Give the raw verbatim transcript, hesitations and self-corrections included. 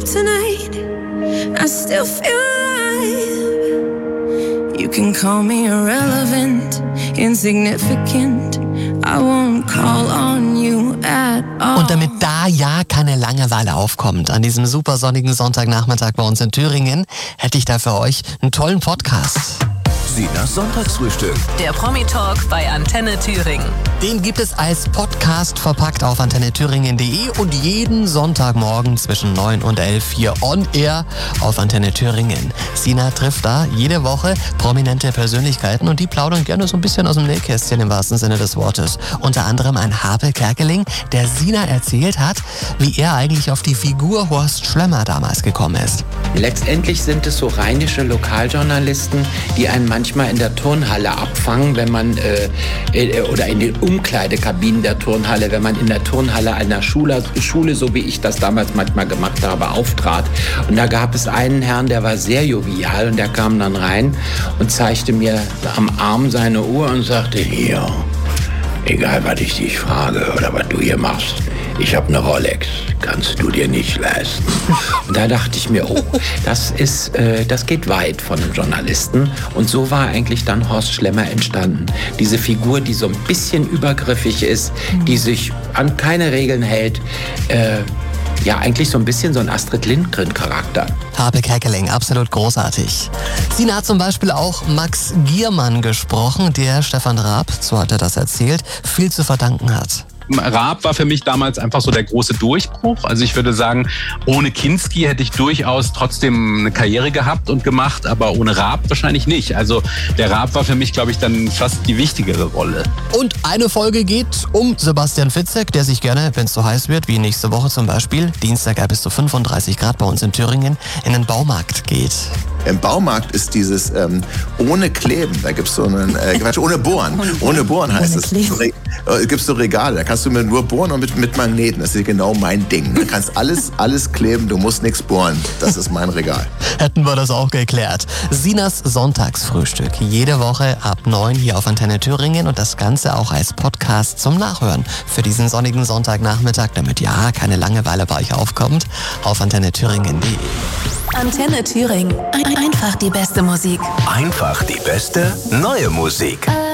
Tonight, I still feel alive. You can call me irrelevant, insignificant. I won't call on you at all. Und damit da ja keine Langeweile aufkommt an diesem super sonnigen Sonntagnachmittag bei uns in Thüringen, hätte ich da für euch einen tollen Podcast. Sinas Sonntagsfrühstück. Der Promi-Talk bei Antenne Thüringen. Den gibt es als Podcast verpackt auf antenne thüringen punkt de und jeden Sonntagmorgen zwischen neun und elf hier on air auf Antenne Thüringen. Sina trifft da jede Woche prominente Persönlichkeiten und die plaudern gerne so ein bisschen aus dem Nähkästchen im wahrsten Sinne des Wortes. Unter anderem ein Harpe Kerkeling, der Sina erzählt hat, wie er eigentlich auf die Figur Horst Schlemmer damals gekommen ist. Letztendlich sind es so rheinische Lokaljournalisten, die einen manchmal in der Turnhalle abfangen, wenn man äh, äh, oder in den Umkleidekabinen der Turnhalle, wenn man in der Turnhalle einer Schule, Schule, so wie ich das damals manchmal gemacht habe, auftrat. Und da gab es einen Herrn, der war sehr jovial und der kam dann rein und zeigte mir am Arm seine Uhr und sagte, hier, egal was ich dich frage oder was du hier machst, ich habe eine Rolex, kannst du dir nicht leisten. Und da dachte ich mir, oh, das ist, äh, das geht weit von einem Journalisten. Und so war eigentlich dann Horst Schlemmer entstanden. Diese Figur, die so ein bisschen übergriffig ist, die sich an keine Regeln hält, äh, ja, eigentlich so ein bisschen so ein Astrid Lindgren-Charakter. Harpe Kerkeling, absolut großartig. Sina hat zum Beispiel auch Max Giermann gesprochen, der Stefan Raab, so hat er das erzählt, viel zu verdanken hat. Raab war für mich damals einfach so der große Durchbruch. Also ich würde sagen, ohne Kinski hätte ich durchaus trotzdem eine Karriere gehabt und gemacht, aber ohne Raab wahrscheinlich nicht. Also der Raab war für mich, glaube ich, dann fast die wichtigere Rolle. Und eine Folge geht um Sebastian Fitzek, der sich gerne, wenn es so heiß wird, wie nächste Woche zum Beispiel, Dienstag ja bis zu fünfunddreißig Grad bei uns in Thüringen, in den Baumarkt geht. Im Baumarkt ist dieses ähm, ohne Kleben, da gibt's so einen, äh, Quatsch, ohne Bohren, ohne Bohren heißt es. So, äh, gibt's so Regale, da kannst du mir nur bohren und mit, mit Magneten, das ist genau mein Ding. Du kannst alles, alles kleben, du musst nichts bohren, das ist mein Regal. Hätten wir das auch geklärt. Sinas Sonntagsfrühstück, jede Woche ab neun hier auf Antenne Thüringen und das Ganze auch als Podcast zum Nachhören für diesen sonnigen Sonntagnachmittag, damit ja keine Langeweile bei euch aufkommt, auf antenne thüringen punkt de. Antenne Thüringen. Einfach die beste Musik. Einfach die beste neue Musik.